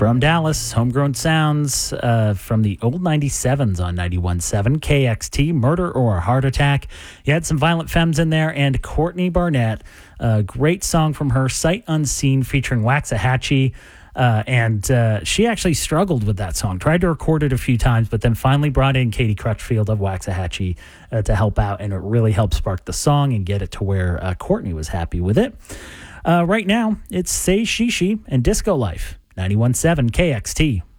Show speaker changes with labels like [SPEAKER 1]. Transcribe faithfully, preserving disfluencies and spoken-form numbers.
[SPEAKER 1] From Dallas, Homegrown Sounds uh, from the old ninety-sevens on ninety-one point seven K X T, Murder or Heart Attack. You had some Violent Femmes in there, and Courtney Barnett, a great song from her, Sight Unseen, featuring Waxahachie. Uh, and uh, she actually struggled with that song, tried to record it a few times, but then finally brought in Katie Crutchfield of Waxahachie uh, to help out, and it really helped spark the song and get it to where uh, Courtney was happy with it. Uh, right now, it's Say She She and Disco Life, ninety-one point seven K X T.